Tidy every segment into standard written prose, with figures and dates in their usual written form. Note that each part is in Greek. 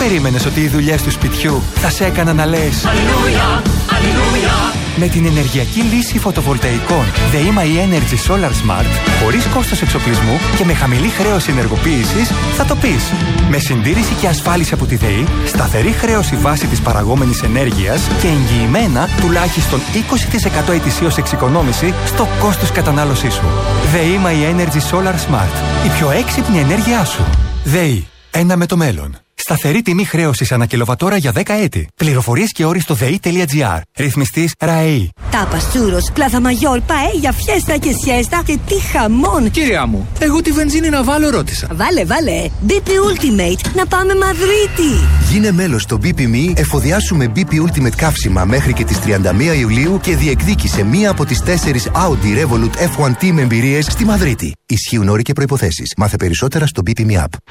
περίμενες ότι οι δουλειές του σπιτιού θα σε έκαναν να λες Αλληλούια, αλληλούια? Με την ενεργειακή λύση φωτοβολταϊκών ΔΕΗ Energy Solar Smart, χωρίς κόστος εξοπλισμού και με χαμηλή χρέωση ενεργοποίησης, θα το πεις. Με συντήρηση και ασφάλιση από τη ΔΕΗ, σταθερή χρέωση βάση της παραγόμενης ενέργειας και εγγυημένα τουλάχιστον 20% ετησίως εξοικονόμηση στο κόστος κατανάλωσής σου. ΔΕΗ Energy Solar Smart. Η πιο έξυπνη ενέργειά σου. ΔΕΗ. Ένα με το μέλλον. Σταθερή τιμή χρέωσης ανά κιλοβατόρα για 10 έτη. Πληροφορίες και όροι στο ΔΕΗ.gr. Ρυθμιστής ΡΑΕΗ. Τάπας, τσούρος, πλάθα μαγιόρ, παέλια, φιέστα και σιέστα και τι χαμόν. Κυρία μου, εγώ τη βενζίνη να βάλω ρώτησα. Βάλε. BP Ultimate, να πάμε Μαδρίτη. Γίνε μέλος στο BP.me, εφοδιάσουμε BP Ultimate καύσιμα μέχρι και τις 31 Ιουλίου και διεκδίκησε μία από τις 4 Audi Revolut F1 Team εμπειρίες στη Μαδρίτη. Ισχύουν όροι και προϋποθέσεις. Μάθε περισσότερα στο BP.me app.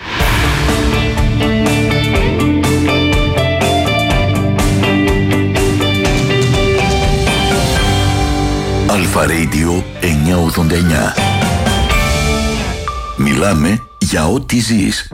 Αλφα Radio 989. Μιλάμε για ό,τι ζεις.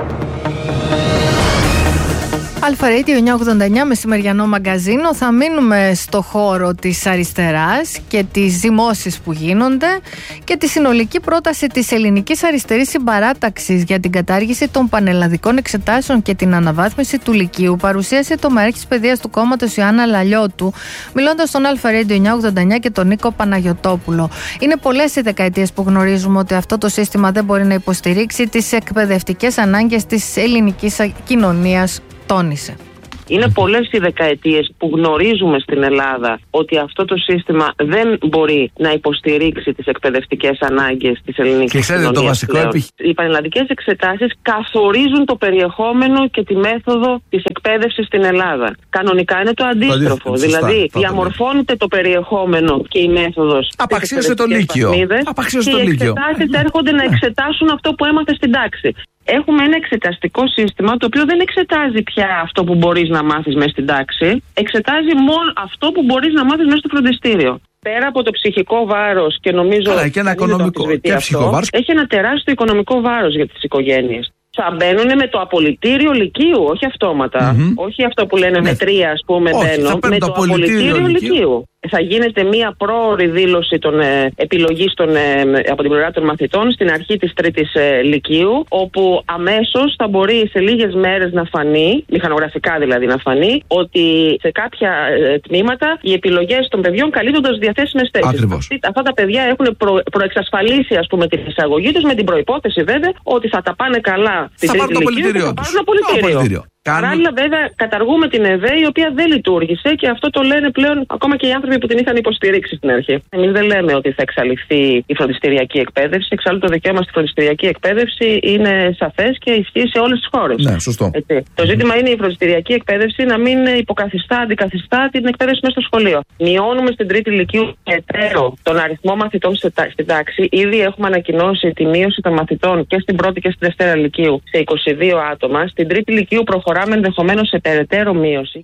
Αλφα Radio 989, μεσημεριανό μαγκαζίνο. Θα μείνουμε στο χώρο της αριστεράς και τις ζυμώσεις που γίνονται και τη συνολική πρόταση της Ελληνικής Αριστερής Συμπαράταξης για την κατάργηση των πανελλαδικών εξετάσεων και την αναβάθμιση του Λυκείου. Παρουσίασε το Μαρέχης Παιδείας του κόμματος Ιωάννα Λαλιώτου, μιλώντας στον Αλφα Radio 989 και τον Νίκο Παναγιωτόπουλο. Είναι πολλές οι δεκαετίες που γνωρίζουμε ότι αυτό το σύστημα δεν μπορεί να υποστηρίξει τις εκπαιδευτικές ανάγκες της ελληνικής κοινωνίας. Τόνισε. Είναι πολλές οι δεκαετίες που γνωρίζουμε στην Ελλάδα ότι αυτό το σύστημα δεν μπορεί να υποστηρίξει τις εκπαιδευτικές ανάγκες της ελληνικής κοινωνίας. Και ξέρετε το βασικό οι πανελλαδικές εξετάσεις καθορίζουν το περιεχόμενο και τη μέθοδο της εκπαίδευσης στην Ελλάδα. Κανονικά είναι το αντίστροφο. Δηλαδή διαμορφώνεται το περιεχόμενο και η μέθοδος. Απαξίωσε το Λύκειο. Και οι εξετάσεις έρχονται να εξετάσουν αυτό που έμαθε στην τάξη. Έχουμε ένα εξεταστικό σύστημα το οποίο δεν εξετάζει πια αυτό που μπορείς να μάθεις μέσα στην τάξη, εξετάζει μόνο αυτό που μπορείς να μάθεις μέσα στο φροντιστήριο. Πέρα από το ψυχικό βάρος και νομίζω και ένα οικονομικό και ψυχικό βάρος, έχει ένα τεράστιο οικονομικό βάρος για τις οικογένειες. Θα μπαίνουν με το απολυτήριο Λυκείου, όχι αυτόματα. Όχι αυτό που λένε με 3, ας πούμε, μπαίνω. Με το απολυτήριο Λυκείου. Θα γίνεται μία πρόωρη δήλωση επιλογής από την πλευρά των μαθητών στην αρχή της 3ης Λυκείου, όπου αμέσως θα μπορεί σε λίγες μέρες να φανεί, μηχανογραφικά δηλαδή να φανεί, ότι σε κάποια τμήματα οι επιλογές των παιδιών καλύπτονται ως διαθέσιμες θέσεις. Αυτά τα παιδιά έχουν προεξασφαλίσει, ας πούμε, την εισαγωγή τους με την προϋπόθεση βέβαια ότι θα τα πάνε καλά στην 3η Λυκείου και θα πάρουν απολυτήριο. Παράλληλα, βέβαια, καταργούμε την ΕΔΕ, η οποία δεν λειτουργήσε και αυτό το λένε πλέον ακόμα και οι άνθρωποι που την είχαν υποστηρίξει στην αρχή. Εμείς δεν λέμε ότι θα εξαλειφθεί η φροντιστηριακή εκπαίδευση. Εξάλλου, το δικαίωμα στη φροντιστηριακή εκπαίδευση είναι σαφές και ισχύει σε όλες τις χώρες. Ναι, σωστό. Το ζήτημα είναι η φροντιστηριακή εκπαίδευση να μην αντικαθιστά την εκπαίδευση μέσα στο σχολείο. Μειώνουμε στην 3η Λυκείου περαιτέρω τον αριθμό μαθητών στην τάξη. Ήδη έχουμε ανακοινώσει τη μείωση των μαθητών και στην 1η και στην 2η Λυκείου σε 22 άτομα. Στην 3η Λυκείου προχωράμε ενδεχομένως σε περαιτέρω μείωση.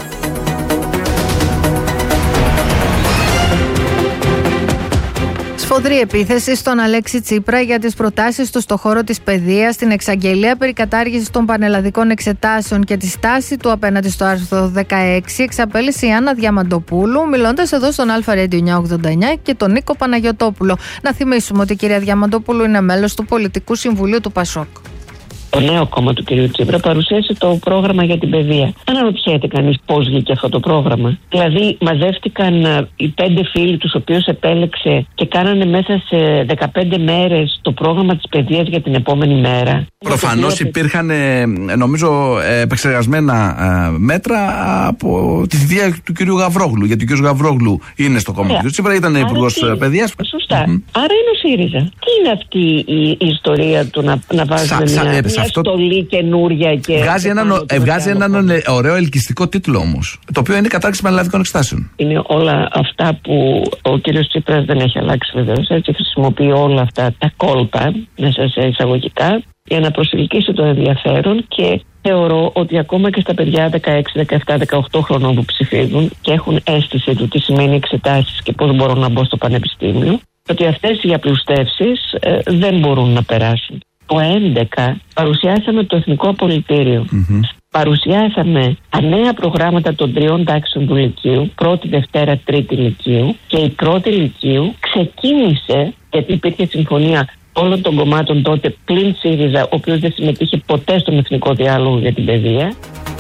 Σφοδρή επίθεση στον Αλέξη Τσίπρα για τις προτάσεις του στο χώρο της παιδείας, την εξαγγελία περί κατάργησης των πανελλαδικών εξετάσεων και τη στάση του απέναντι στο άρθρο 16, εξαπέλυσε η Άννα Διαμαντοπούλου, μιλώντας εδώ στον Αλφα Radio 989 και τον Νίκο Παναγιωτόπουλο. Να θυμίσουμε ότι η κυρία Διαμαντοπούλου είναι μέλος του Πολιτικού Συμβουλίου του ΠΑΣΟΚ. Το νέο κόμμα του κ. Τσίπρα παρουσίασε το πρόγραμμα για την παιδεία. Αναρωτιέται κανείς πώς βγήκε αυτό το πρόγραμμα. Δηλαδή, μαζεύτηκαν οι 5 φίλοι τους, οποίους επέλεξε και κάνανε μέσα σε 15 μέρες το πρόγραμμα της παιδείας για την επόμενη μέρα. Προφανώς υπήρχαν, νομίζω, επεξεργασμένα μέτρα από τη θητεία του κ. Γαβρόγλου. Γιατί ο κ. Γαβρόγλου είναι στο κόμμα του κ. Τσίπρα, ήταν υπουργός παιδείας. Σωστά. Άρα είναι ο ΣΥΡΙΖΑ. Τι είναι αυτή η ιστορία του να βάζουμε μια στολή καινούρια και. Βγάζει έναν ωραίο ελκυστικό τίτλο όμως. Το οποίο είναι η κατάργηση πανελλαδικών εξετάσεων. Είναι όλα αυτά που ο κύριος Τσίπρας δεν έχει αλλάξει βεβαίως. Έτσι χρησιμοποιεί όλα αυτά τα κόλπα μέσα σε εισαγωγικά για να προσελκύσει το ενδιαφέρον και θεωρώ ότι ακόμα και στα παιδιά 16, 17, 18 χρονών που ψηφίζουν και έχουν αίσθηση του τι σημαίνει εξετάσεις και πώς μπορώ να μπω στο πανεπιστήμιο, ότι αυτές οι απλουστεύσεις δεν μπορούν να περάσουν. Το 2011 παρουσιάσαμε το Εθνικό Απολυτήριο. παρουσιάσαμε τα νέα προγράμματα των 3 τάξεων του Λυκείου, πρώτη, Δευτέρα, Τρίτη Λυκείου, και η πρώτη Λυκείου ξεκίνησε, γιατί υπήρχε συμφωνία όλων των κομμάτων τότε πλην ΣΥΡΙΖΑ, ο οποίος δεν συμμετείχε ποτέ στον Εθνικό Διάλογο για την Παιδεία.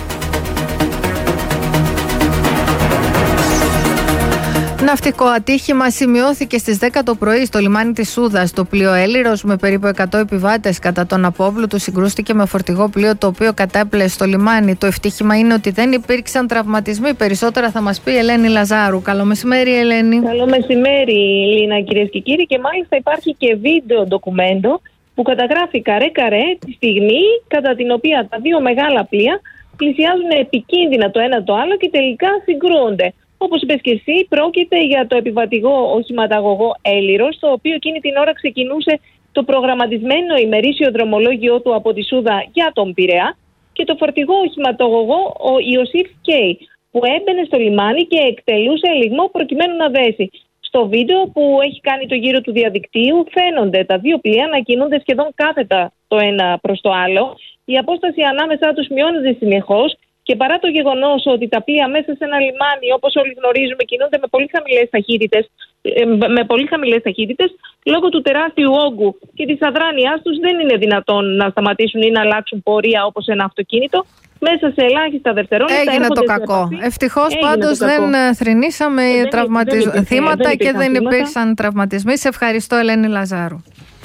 Ναυτικό ατύχημα σημειώθηκε στις 10 το πρωί στο λιμάνι της Σούδας. Το πλοίο Έλυρος με περίπου 100 επιβάτες κατά τον απόβλητο συγκρούστηκε με φορτηγό πλοίο το οποίο κατέπλε στο λιμάνι. Το ευτύχημα είναι ότι δεν υπήρξαν τραυματισμοί. Περισσότερα θα μας πει η Ελένη Λαζάρου. Καλό μεσημέρι, Ελένη. Καλό μεσημέρι, Λίνα, κυρίες και κύριοι. Και μάλιστα υπάρχει και βίντεο ντοκουμέντο που καταγράφει καρέ-καρέ τη στιγμή κατά την οποία τα δύο μεγάλα πλοία πλησιάζουν επικίνδυνα το ένα το άλλο και τελικά συγκρούονται. Όπως είπες και εσύ, πρόκειται για το επιβατηγό οχηματαγωγό Έλυρος, το οποίο εκείνη την ώρα ξεκινούσε το προγραμματισμένο ημερήσιο δρομολόγιο του από τη Σούδα για τον Πειραιά, και το φορτηγό οχηματαγωγό ο Ιωσήφ Κέι, που έμπαινε στο λιμάνι και εκτελούσε ελιγμό προκειμένου να δέσει. Στο βίντεο που έχει κάνει το γύρο του διαδικτύου φαίνονται τα δύο πλοία να κινούνται σχεδόν κάθετα το ένα προς το άλλο. Η απόσταση ανάμεσά τους μειώνεται συνεχώς. Και παρά το γεγονός ότι τα πλοία μέσα σε ένα λιμάνι, όπως όλοι γνωρίζουμε, κινούνται με πολύ χαμηλές ταχύτητες, λόγω του τεράστιου όγκου και της αδράνειάς τους δεν είναι δυνατόν να σταματήσουν ή να αλλάξουν πορεία όπως ένα αυτοκίνητο. Μέσα σε ελάχιστα δευτερόλεπτα έγινε το κακό. Ευτυχώς πάντως δεν θρηνήσαμε θύματα και δεν υπήρξαν τραυματισμοί. Σε ευχαριστώ, Ελένη Λαζάρου.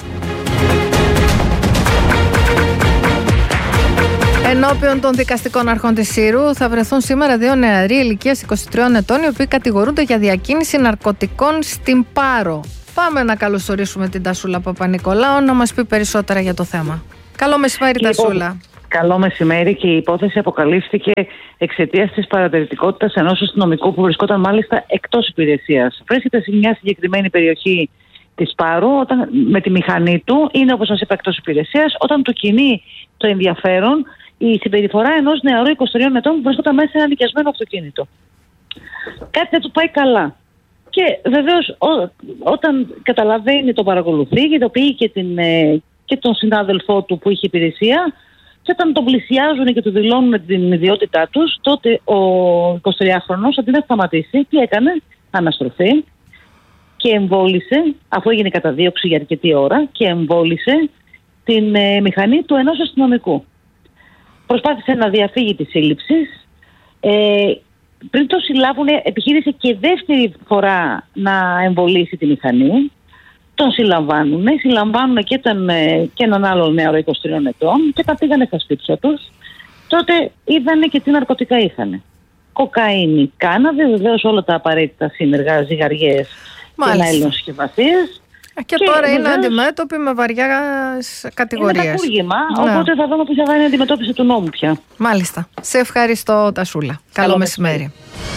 Ενώπιον των δικαστικών αρχών της Σύρου θα βρεθούν σήμερα δύο νεαροί ηλικίας 23 ετών, οι οποίοι κατηγορούνται για διακίνηση ναρκωτικών στην Πάρο. Πάμε να καλωσορίσουμε την Τασούλα Παπα-Νικολάου να μας πει περισσότερα για το θέμα. Καλό μεσημέρι, Τασούλα. Καλό μεσημέρι, και η υπόθεση αποκαλύφθηκε εξαιτίας της παρατηρητικότητας ενός αστυνομικού που βρισκόταν μάλιστα εκτός υπηρεσίας. Βρίσκεται σε μια συγκεκριμένη περιοχή της Πάρου, όταν με τη μηχανή του, είναι όπως σας είπα εκτός υπηρεσίας, όταν του κινεί το ενδιαφέρον η συμπεριφορά ενός νεαρού 23 ετών που βρισκόταν μέσα σε ένα νοικιασμένο αυτοκίνητο. Κάτι δεν του πάει καλά. Και βεβαίως όταν καταλαβαίνει, το παρακολουθεί, ειδοποιεί και τον συνάδελφό του που είχε υπηρεσία, και όταν τον πλησιάζουν και του δηλώνουν την ιδιότητά τους, τότε ο 23χρονος αντί να σταματήσει, τι έκανε? Αναστροφή και εμβόλισε, αφού έγινε καταδίωξη για αρκετή ώρα, και εμβόλισε την μηχανή του ενός αστυνομικού. Προσπάθησε να διαφύγει τη σύλληψη. Πριν το συλλάβουν, επιχείρησε και δεύτερη φορά να εμβολήσει τη μηχανή. Τον συλλαμβάνουν και έναν άλλο νεαρό 23 ετών, και τα πήγανε στα σπίτια τους. Τότε είδανε και τι ναρκωτικά είχαν. Κοκαίνη, κάναβη, βεβαίως όλα τα απαραίτητα σήμεργα, ζυγαριές και νάιλον συσκευασίες. Και τώρα είναι αντιμέτωποι με βαριά κατηγορίες. Είναι κακούργημα, οπότε θα δούμε ποια θα είναι η αντιμετώπιση του νόμου πια. Μάλιστα. Σε ευχαριστώ, Τασούλα. Καλό μεσημέρι.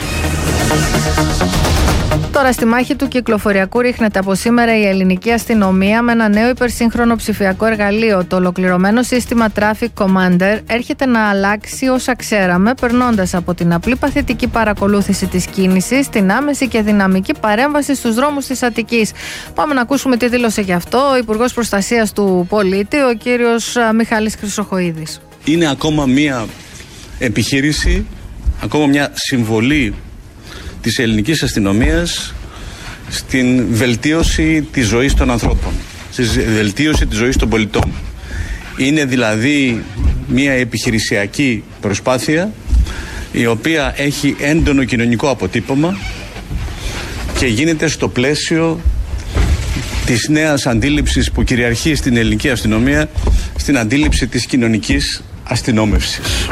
Τώρα στη μάχη του κυκλοφοριακού ρίχνεται από σήμερα η ελληνική αστυνομία με ένα νέο υπερσύγχρονο ψηφιακό εργαλείο. Το ολοκληρωμένο σύστημα Traffic Commander έρχεται να αλλάξει όσα ξέραμε, περνώντας από την απλή παθητική παρακολούθηση της κίνησης στην άμεση και δυναμική παρέμβαση στους δρόμους της Αττικής. Πάμε να ακούσουμε τι δήλωσε γι' αυτό ο Υπουργός Προστασίας του Πολίτη, ο κύριος Μιχάλης Χρυσοχοΐδης. Είναι ακόμα μια επιχείρηση, ακόμα μια συμβολή της ελληνικής αστυνομίας στην βελτίωση της ζωής των ανθρώπων, στη βελτίωση της ζωής των πολιτών. Είναι δηλαδή μια επιχειρησιακή προσπάθεια η οποία έχει έντονο κοινωνικό αποτύπωμα και γίνεται στο πλαίσιο της νέας αντίληψης που κυριαρχεί στην ελληνική αστυνομία, στην αντίληψη της κοινωνικής αστυνόμευσης.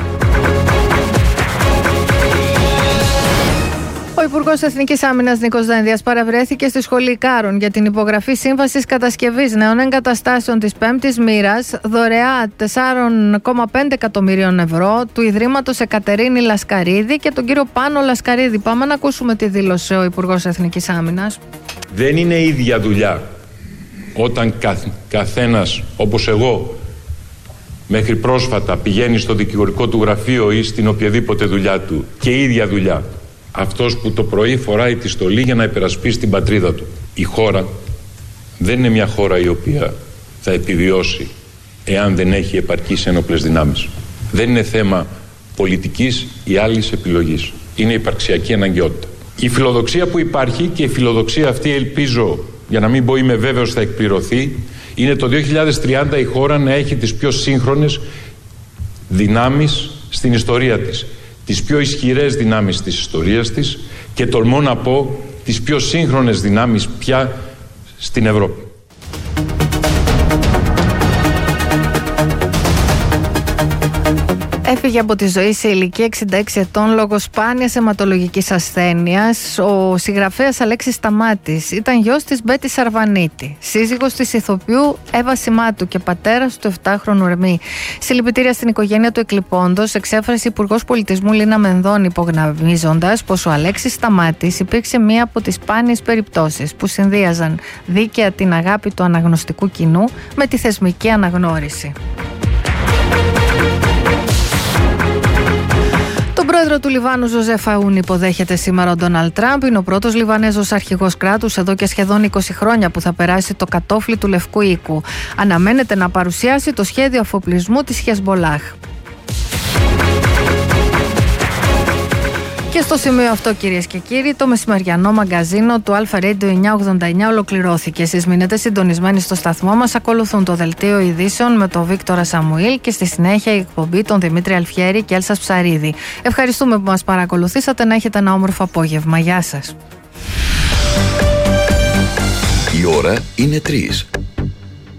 Ο Υπουργός Εθνικής Άμυνας Νίκος Δένδιας παραβρέθηκε στη Σχολή Ικάρων για την υπογραφή σύμβασης κατασκευής νέων εγκαταστάσεων της 5ης μοίρας, δωρεά 4,5 εκατομμυρίων ευρώ, του Ιδρύματος Εκατερίνη Λασκαρίδη και τον κύριο Πάνο Λασκαρίδη. Πάμε να ακούσουμε τι δήλωσε ο Υπουργός Εθνικής Άμυνας. Δεν είναι ίδια δουλειά όταν καθένας, όπως εγώ, μέχρι πρόσφατα πηγαίνει στο δικηγορικό του γραφείο ή στην οποιαδήποτε δουλειά του, και η ίδια δουλειά αυτός που το πρωί φοράει τη στολή για να υπερασπίσει την πατρίδα του. Η χώρα δεν είναι μια χώρα η οποία θα επιβιώσει εάν δεν έχει επαρκείς ένοπλες δυνάμεις. Δεν είναι θέμα πολιτικής ή άλλης επιλογής. Είναι υπαρξιακή αναγκαιότητα. Η φιλοδοξία που υπάρχει, και η φιλοδοξία αυτή ελπίζω, για να μην πω είμαι βέβαιος θα εκπληρωθεί, είναι το 2030 η χώρα να έχει τις πιο σύγχρονες δυνάμεις στην ιστορία της. Τις πιο ισχυρές δυνάμεις της ιστορίας της και τολμώ να πω τις πιο σύγχρονες δυνάμεις πια στην Ευρώπη. Έφυγε από τη ζωή σε ηλικία 66 ετών λόγω σπάνιας αιματολογικής ασθένειας ο συγγραφέας Αλέξης Σταμάτης. Ήταν γιος της Μπέτη Σαρβανίτη, σύζυγος της ηθοποιού Εύα Σιμάτου και πατέρας του 7χρονου Ερμή. Συλληπιτήρια στην οικογένεια του εκλειπώντος, εξέφρασε Υπουργός Πολιτισμού Λίνα Μενδώνη, υπογραμμίζοντας πως ο Αλέξης Σταμάτης υπήρξε μία από τις σπάνιες περιπτώσεις που συνδύαζαν δίκαια την αγάπη του αναγνωστικού κοινού με τη θεσμική αναγνώριση. Τον πρόεδρο του Λιβάνου, Ζωζεφ Αούν, υποδέχεται σήμερα ο Ντόναλντ Τραμπ. Είναι ο πρώτος Λιβανέζος αρχηγός κράτους εδώ και σχεδόν 20 χρόνια που θα περάσει το κατόφλι του Λευκού Οίκου. Αναμένεται να παρουσιάσει το σχέδιο αφοπλισμού της Χεσμολάχ. Και στο σημείο αυτό, κυρίες και κύριοι, το μεσημεριανό μαγκαζίνο του Αλφα Radio 989 ολοκληρώθηκε. Εσείς μείνετε συντονισμένοι στο σταθμό μας. Ακολουθούν το δελτίο ειδήσεων με τον Βίκτορα Σαμουήλ και στη συνέχεια η εκπομπή των Δημήτρη Αλφιέρη και Έλσας Ψαρίδη. Ευχαριστούμε που μας παρακολουθήσατε. Να έχετε ένα όμορφο απόγευμα. Γεια σας. Η ώρα είναι 3.